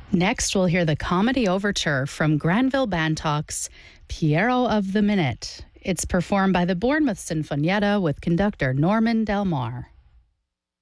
Next, we'll hear the comedy overture from Granville Bantock's Piero of the Minute. It's performed by the Bournemouth Sinfonietta with conductor Norman Del Mar.